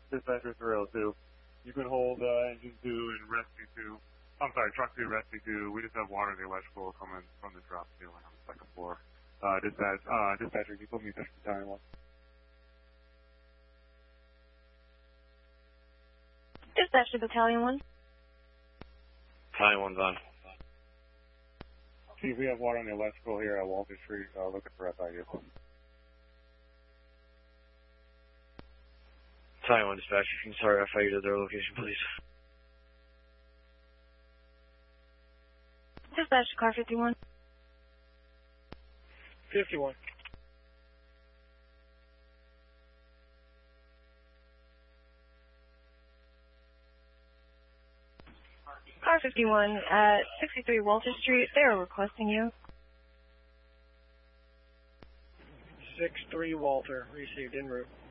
Dispatcher 302. You can hold engine 2 and rescue 2. I'm sorry, truck 2, rescue 2. We just have water in the electrical coming from the drop ceiling on the second floor. Dispatcher, can you put me in touch with Battalion 1? Dispatcher Battalion 1. Battalion 1's on. Chief, we have water on the electrical here at Walter Street, looking for FIU. Battalion 1 dispatcher, can you sorry FIU to their location, please? Dispatcher car 51. 51. Car 51 at 63 Walter Street. They are requesting you. 63 Walter, received en route.